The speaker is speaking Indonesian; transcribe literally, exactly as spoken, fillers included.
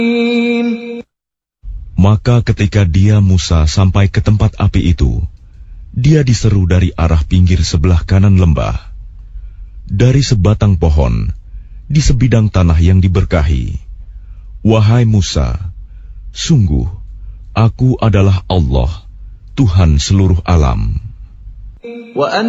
Maka ketika dia Musa sampai ke tempat api itu, dia diseru dari arah pinggir sebelah kanan lembah, dari sebatang pohon, di sebidang tanah yang diberkahi. Wahai Musa, sungguh, aku adalah Allah, Tuhan seluruh alam.